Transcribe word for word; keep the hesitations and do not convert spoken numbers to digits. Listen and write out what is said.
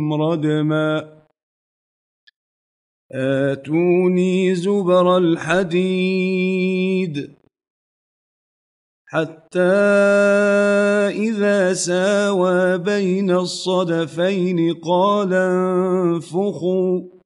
ردما آتوني زبر الحديد حتى إذا ساوى بين الصدفين قال انفخوا